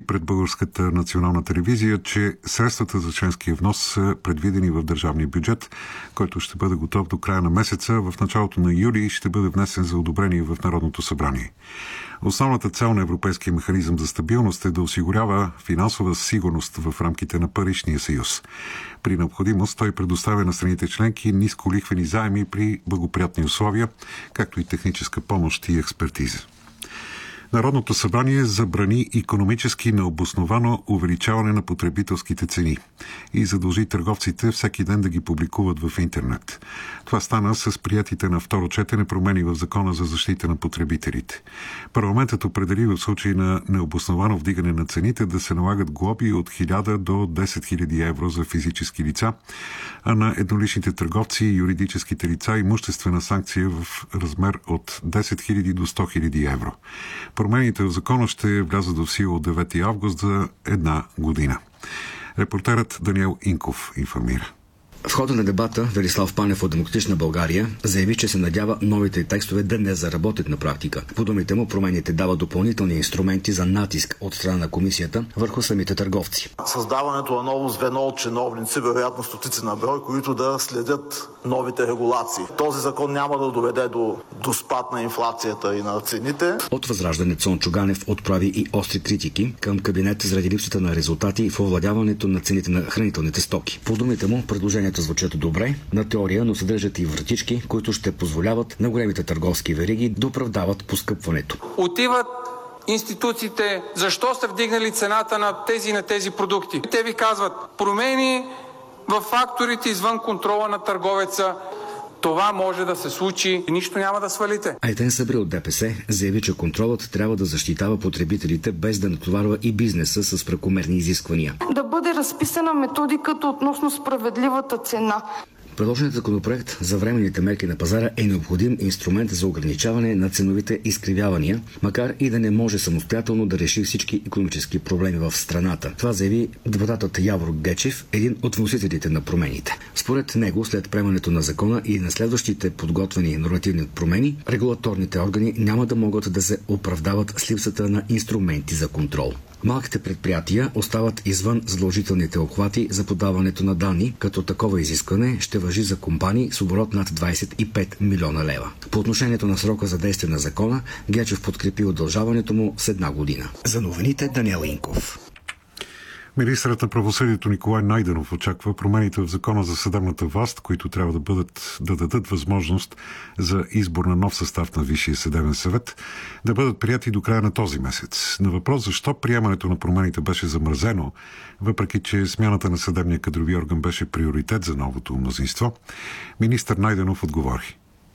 пред Българската национална телевизия, че средствата за членския внос са предвидени в държавния бюджет, който ще бъде готов до края на месеца. В началото на юли ще бъде внесен за одобрение в Народното събрание. Основната цел на Европейския механизъм за стабилност е да осигурява финансова сигурност в рамките на Паричния съюз. При необходимост той предоставя на страните членки нисколихвени заеми при благоприятни условия, както и техническа помощ и експертиза. Народното събрание забрани икономически необосновано увеличаване на потребителските цени и задължи търговците всеки ден да ги публикуват в интернет. Това стана с приятите на второ четене промени в Закона за защита на потребителите. Парламентът определи в случай на необосновано вдигане на цените да се налагат глоби от 1000 до 10 000 евро за физически лица, а на едноличните търговци и юридическите лица имуществена санкция в размер от 10 000 до 100 000 евро. Промените в закона ще влязат в сила от 9 август за една година. Репортерът Даниел Инков информира. В хода на дебата Велислав Панев от Демократична България заяви, че се надява новите текстове да не заработят на практика. По думите му, промените дават допълнителни инструменти за натиск от страна на комисията върху самите търговци. Създаването на ново звено от чиновници, вероятно стотици на брой, които да следят новите регулации. Този закон няма да доведе до спад на инфлацията и на цените. От Възраждане Цончо Ганев отправи и остри критики към кабинета заради липсата на резултати в овладяването на цените на хранителните стоки. По думите му, предложението звучат добре на теория, но съдържат и вратички, които ще позволяват на големите търговски вериги да оправдават поскъпването. Отиват институциите, защо сте вдигнали цената на тези продукти? Те ви казват, промени в факторите извън контрола на търговеца. Това може да се случи и нищо няма да свалите. Айтен Сабри от ДПС заяви, че контролът трябва да защитава потребителите, без да натоварва и бизнеса с прекомерни изисквания. Да бъде разписана методиката относно справедливата цена. Предложеният законопроект за временните мерки на пазара е необходим инструмент за ограничаване на ценовите изкривявания, макар и да не може самостоятелно да реши всички икономически проблеми в страната. Това заяви депутатът Явор Гечев, един от вносителите на промените. Според него, след приемането на закона и на следващите подготвени нормативни промени, регулаторните органи няма да могат да се оправдават с липсата на инструменти за контрол. Малките предприятия остават извън задължителните обхвати за подаването на данни, като такова изискване ще важи за компании с оборот над 25 милиона лева. По отношението на срока за действие на закона, Гечев подкрепи удължаването му с една година. За новините Даниел Инков. Министърът на правосъдието Николай Найденов очаква промените в закона за съдебната власт, които трябва да дадат възможност за избор на нов състав на Висшия съдебен съвет, да бъдат прияти до края на този месец. На въпрос защо приемането на промените беше замразено, въпреки че смяната на съдебния кадрови орган беше приоритет за новото мнозинство, министър Найденов отговори.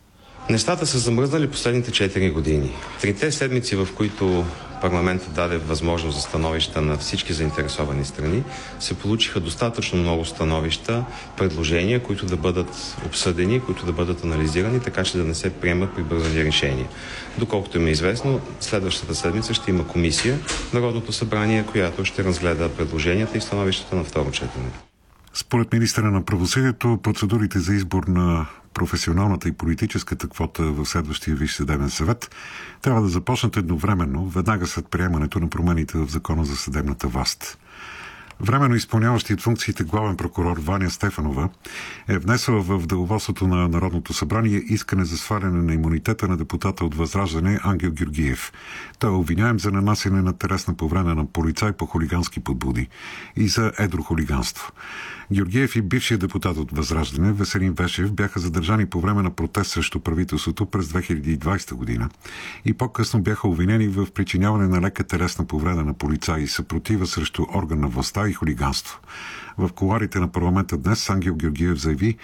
Нещата са замръзнали последните 4 години. 3 седмици, в които парламентът даде възможност за становища на всички заинтересовани страни, се получиха достатъчно много становища, предложения, които да бъдат обсъдени, които да бъдат анализирани, така че да не се приемат прибързани решения. Доколкото ми е известно, следващата седмица ще има комисия в Народното събрание, която ще разгледа предложенията и становищата на второ четене. Според министъра на правосъдието, процедурите за избор на професионалната и политическата квота в следващия Висш съдебен съвет трябва да започнат едновременно, веднага след приемането на промените в Закона за съдебната власт. Временно изпълняващият функциите главен прокурор Ваня Стефанова е внесла в деловодството на Народното събрание искане за сваляне на имунитета на депутата от Възраждане Ангел Георгиев. Той е обвиняем за нанасяне на телесна повреда на полицай по хулигански подбуди и за едро хулиганство. Георгиев и бившият депутат от Възраждане Веселин Вешев бяха задържани по време на протест срещу правителството през 2020 година и по-късно бяха обвинени в причиняване на лека телесна повреда на полицай и съпротива срещу орган на властта и хулиганство. В кулоарите на парламента днес Ангел Георгиев заяви,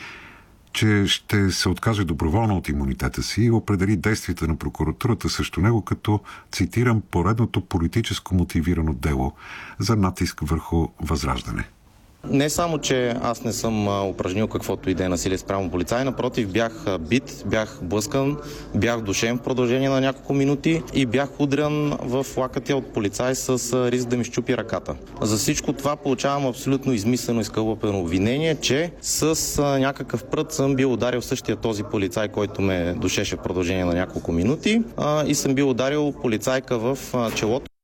че ще се откаже доброволно от имунитета си и определи действията на прокуратурата срещу него като, цитирам, поредното политическо мотивирано дело за натиск върху Възраждане. Не само, че аз не съм упражнил каквото и да е насилие спрямо полицай, напротив, бях бит, бях блъскан, бях душен в продължение на няколко минути и бях удрян в лакътя от полицай с риск да ми щупи ръката. За всичко това получавам абсолютно измислено и скълъпено обвинение, че с някакъв прът съм бил ударил същия този полицай, който ме душеше в продължение на няколко минути и съм бил ударил полицайка в челото.